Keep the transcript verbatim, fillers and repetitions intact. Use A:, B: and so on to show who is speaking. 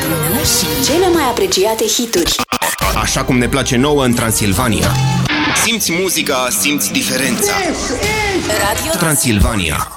A: împreună și cele mai apreciate hituri.
B: Așa cum ne place nouă în Transilvania. Simți muzica, simți diferența. Radio Transilvania.